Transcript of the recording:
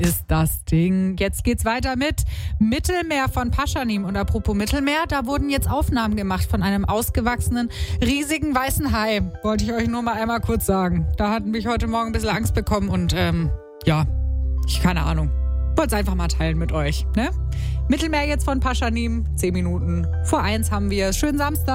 ist das Ding. Jetzt geht's weiter mit Mittelmeer von Paschanim. Und apropos Mittelmeer, da wurden jetzt Aufnahmen gemacht von einem ausgewachsenen, riesigen weißen Hai. Wollte ich euch nur mal einmal kurz sagen. Da hatten mich heute Morgen ein bisschen Angst bekommen und keine Ahnung. Wollte es einfach mal teilen mit euch, ne? Mittelmeer jetzt von Paschanim, 10 Minuten vor 1 haben wir. Schönen Samstag.